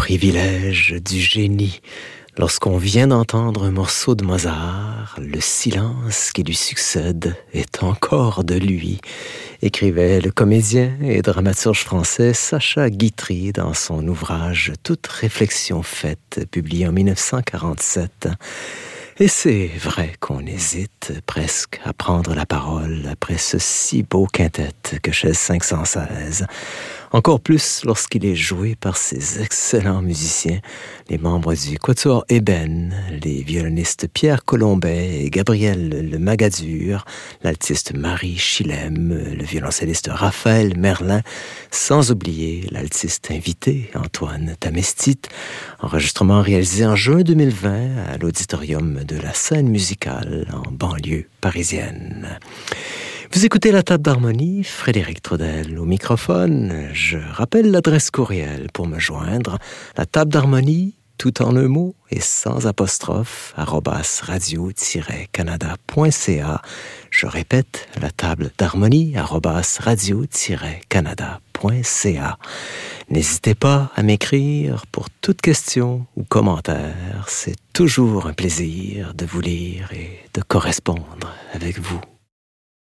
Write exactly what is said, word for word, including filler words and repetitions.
privilège du génie. Lorsqu'on vient d'entendre un morceau de Mozart, le silence qui lui succède est encore de lui, écrivait le comédien et dramaturge français Sacha Guitry dans son ouvrage Toute réflexion faite, publié en dix-neuf cent quarante-sept. Et c'est vrai qu'on hésite presque à prendre la parole après ce si beau quintet que Chaise cinq cent seize. Encore plus lorsqu'il est joué par ces excellents musiciens, les membres du Quatuor Ébène, les violonistes Pierre Colombet et Gabriel Le Magadur, l'altiste Marie Chilem, le violoncelliste Raphaël Merlin, sans oublier l'altiste invité Antoine Tamestit, enregistrement réalisé en juin deux mille vingt à l'auditorium de la Scène musicale en banlieue parisienne. Vous écoutez La Table d'Harmonie, Frédéric Trudel au microphone. Je rappelle l'adresse courriel pour me joindre, la table d'harmonie, tout en un mot et sans apostrophe, arobase radio-canada point c a. Je répète, la table d'harmonie, arobase radio-canada point c a. N'hésitez pas à m'écrire pour toute question ou commentaire. C'est toujours un plaisir de vous lire et de correspondre avec vous.